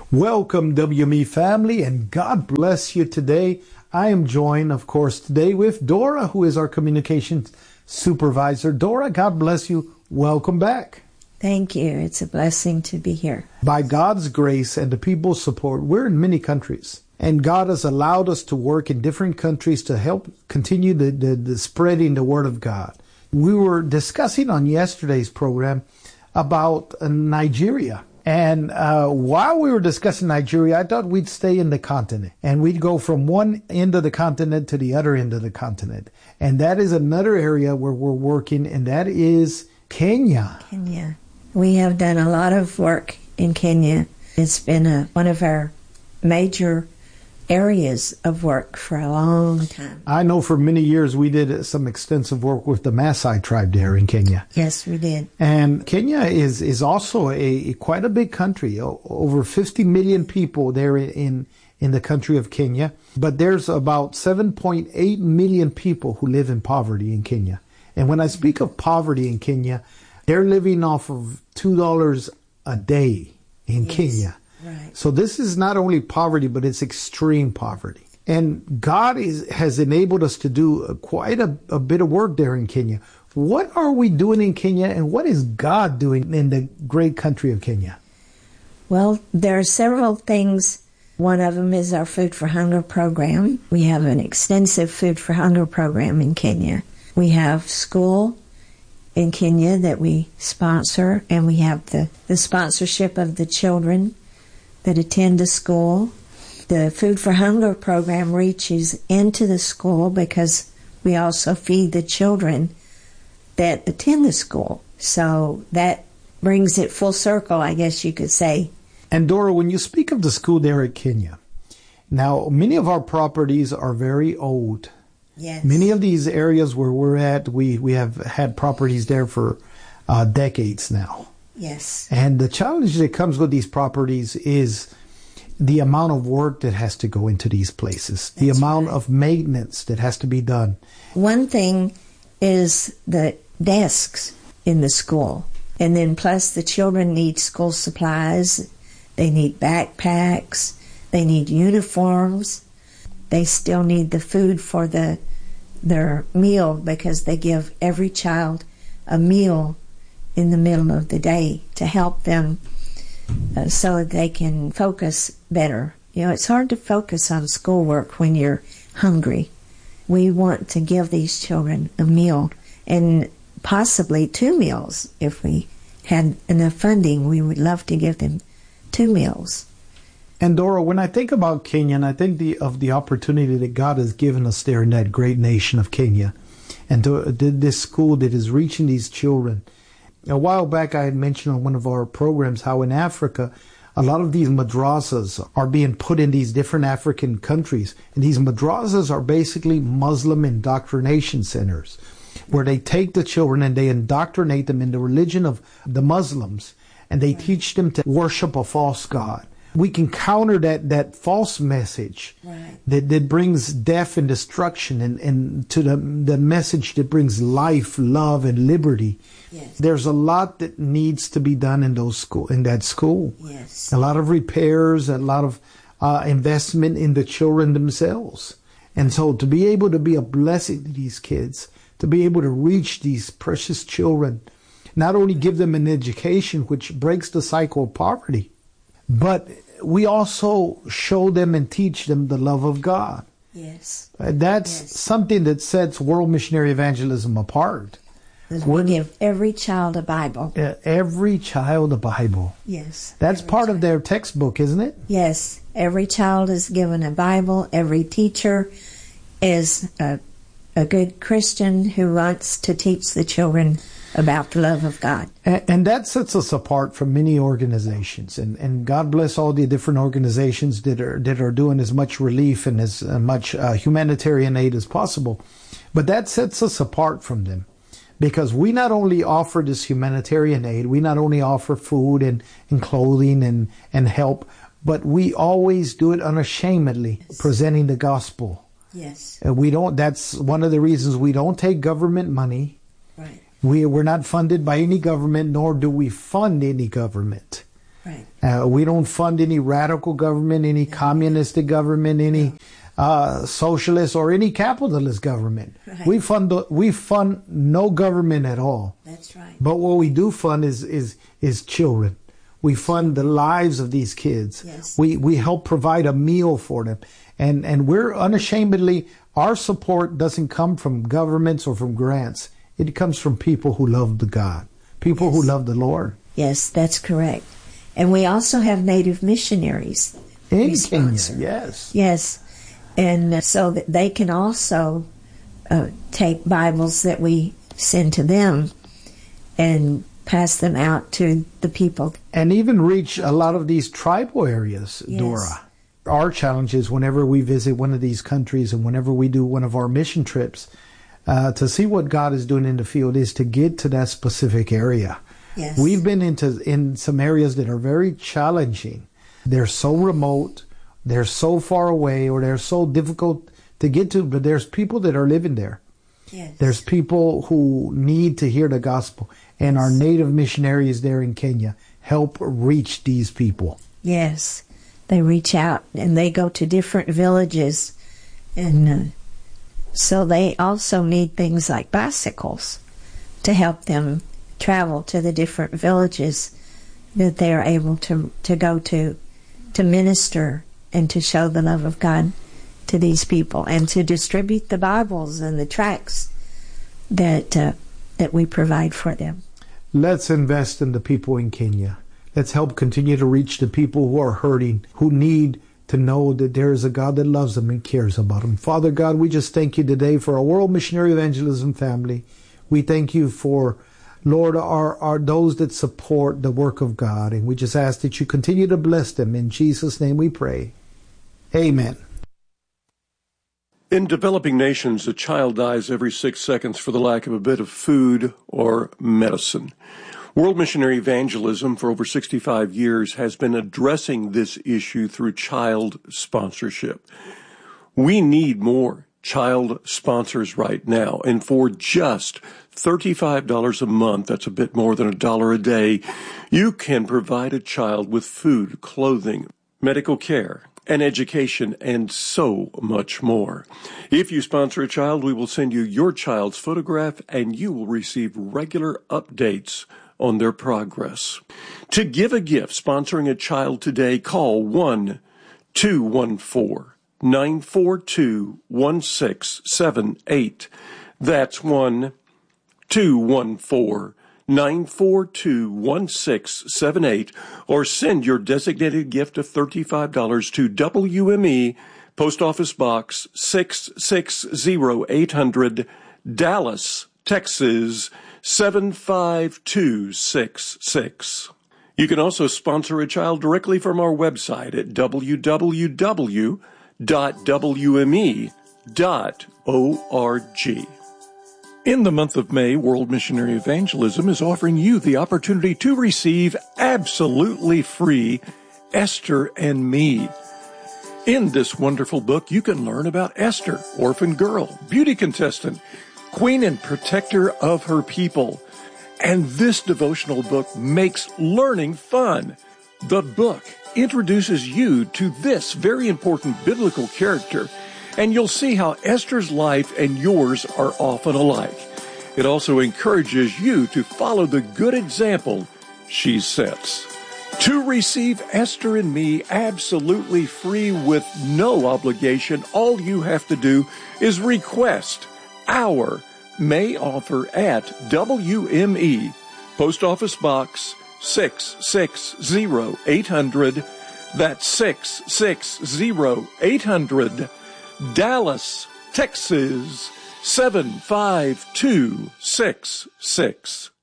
Welcome, WME family, and God bless you today. I am joined, of course, today with Dora, who is our communications supervisor. Dora, God bless you. Welcome back. Thank you. It's a blessing to be here. By God's grace and the people's support, we're in many countries. And God has allowed us to work in different countries to help continue the spreading the Word of God. We were discussing on yesterday's program about Nigeria. And while we were discussing Nigeria, I thought we'd stay in the continent. And we'd go from one end of the continent to the other end of the continent. And that is another area where we're working, and that is Kenya. Kenya. We have done a lot of work in Kenya. It's been one of our major areas of work for a long time. I know for many years we did some extensive work with the Maasai tribe there in Kenya. Yes, we did. And Kenya is also quite a big country, over 50 million people there in the country of Kenya. But there's about 7.8 million people who live in poverty in Kenya. And when I speak of poverty in Kenya, they're living off of $2 a day in Kenya. Right. So this is not only poverty, but it's extreme poverty. And God has enabled us to do quite a bit of work there in Kenya. What are we doing in Kenya, and what is God doing in the great country of Kenya? Well, there are several things. One of them is our Food for Hunger program. We have an extensive Food for Hunger program in Kenya. We have school in Kenya that we sponsor, and we have the sponsorship of the children that attend the school. The Food for Hunger program reaches into the school because we also feed the children that attend the school. So that brings it full circle, I guess you could say. And Dora, when you speak of the school there at Kenya, now many of our properties are very old. Yes. Many of these areas where we're at, we have had properties there for decades now. Yes. And the challenge that comes with these properties is the amount of work that has to go into these places, the amount of maintenance that has to be done. One thing is the desks in the school. And then plus the children need school supplies. They need backpacks. They need uniforms. They still need the food for their meal because they give every child a meal in the middle of the day to help them so that they can focus better. You know, it's hard to focus on schoolwork when you're hungry. We want to give these children a meal, and possibly 2 meals. If we had enough funding, we would love to give them 2 meals. And Dora, when I think about Kenya, and I think of the opportunity that God has given us there in that great nation of Kenya, and this school that is reaching these children. A while back, I had mentioned on one of our programs how in Africa, a lot of these madrasas are being put in these different African countries. And these madrasas are basically Muslim indoctrination centers where they take the children and they indoctrinate them in the religion of the Muslims, and they teach them to worship a false god. We can counter that false message that brings death and destruction and to the message that brings life, love, and liberty. Yes. There's a lot that needs to be done in that school. Yes. A lot of repairs, a lot of investment in the children themselves. And so to be able to be a blessing to these kids, to be able to reach these precious children, not only give them an education which breaks the cycle of poverty, but we also show them and teach them the love of God. Yes. That's something that sets World Missionary Evangelism apart. We give every child a Bible. Every child a Bible. Yes. That's part of their textbook, isn't it? Yes. Every child is given a Bible. Every teacher is a good Christian who wants to teach the children about the love of God. And that sets us apart from many organizations. And God bless all the different organizations that are doing as much relief and as much humanitarian aid as possible. But that sets us apart from them. Because we not only offer this humanitarian aid, we not only offer food and clothing and help, but we always do it unashamedly, presenting the gospel. Yes. That's one of the reasons we don't take government money. Right. We're not funded by any government, nor do we fund any government. Right. We don't fund any radical government, any communistic government, any socialist or any capitalist government. Right. We fund no government at all. That's right. But what we do fund is children. We fund the lives of these kids. Yes. We help provide a meal for them. And we're unashamedly, our support doesn't come from governments or from grants. It comes from people who love the God, people who love the Lord. Yes, that's correct. And we also have Native missionaries In Kenya, yes. Yes. And so that they can also take Bibles that we send to them and pass them out to the people. And even reach a lot of these tribal areas, Yes. Dora. Our challenge is whenever we visit one of these countries and whenever we do one of our mission trips, to see what God is doing in the field is to get to that specific area. Yes. We've been in some areas that are very challenging. They're so remote, they're so far away, or they're so difficult to get to, but there's people that are living there. Yes. There's people who need to hear the gospel, and our native missionaries there in Kenya help reach these people. Yes. They reach out and they go to different villages, and so they also need things like bicycles to help them travel to the different villages that they are able to go to minister and to show the love of God to these people and to distribute the Bibles and the tracts that we provide for them. Let's invest in the people in Kenya. Let's help continue to reach the people who are hurting, who need to know that there is a God that loves them and cares about them. Father God, we just thank you today for our World Missionary Evangelism family. We thank you for, Lord, are those that support the work of God. And we just ask that you continue to bless them. In Jesus' name we pray. Amen. In developing nations, a child dies every 6 seconds for the lack of a bit of food or medicine. World Missionary Evangelism for over 65 years has been addressing this issue through child sponsorship. We need more child sponsors right now, and for just $35 a month, that's a bit more than $1 a day, you can provide a child with food, clothing, medical care, and education, and so much more. If you sponsor a child, we will send you your child's photograph, and you will receive regular updates on their progress. To give a gift sponsoring a child today, call 1-214-942-1678. That's 1-214-942-1678, or send your designated gift of $35 to WME, Post Office Box 660800, Dallas, Texas 75266. You can also sponsor a child directly from our website at www.wme.org. In the month of May, World Missionary Evangelism is offering you the opportunity to receive absolutely free Esther and Me. In this wonderful book, you can learn about Esther, orphan girl, beauty contestant, queen and protector of her people. And this devotional book makes learning fun. The book introduces you to this very important biblical character, and you'll see how Esther's life and yours are often alike. It also encourages you to follow the good example she sets. To receive Esther and Me absolutely free with no obligation, all you have to do is request our May offer at WME, Post Office Box 660800. That's 660800, Dallas, Texas 75266.